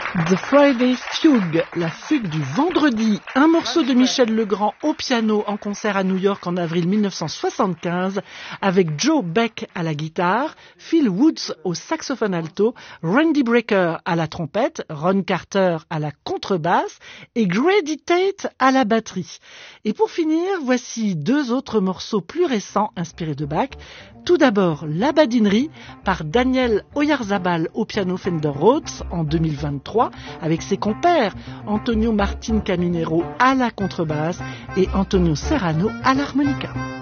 The Friday Fugue, la fugue du vendredi, un morceau de Michel Legrand au piano en concert à New York en avril 1975 avec Joe Beck à la guitare, Phil Woods au saxophone alto, Randy Brecker à la trompette, Ron Carter à la contrebasse et Grady Tate à la batterie. Et pour finir, voici deux autres morceaux plus récents inspirés de Bach. Tout d'abord, La Badinerie par Daniel Oyarzabal au piano Fender Rhodes en 2023 avec ses compères Antonio Martin Caminero à la contrebasse et Antonio Serrano à l'harmonica.